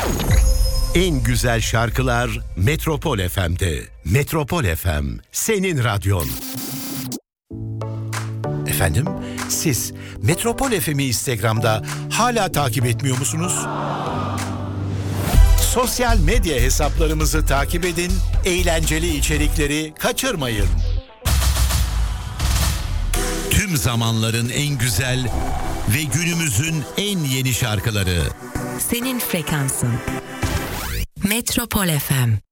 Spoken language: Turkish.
En güzel şarkılar Metropol FM'de. Metropol FM, senin radyon. Efendim, siz Metropol FM'i Instagram'da hala takip etmiyor musunuz? Sosyal medya hesaplarımızı takip edin, eğlenceli içerikleri kaçırmayın. Tüm zamanların en güzel ve günümüzün en yeni şarkıları. Senin frekansın. Metropol FM.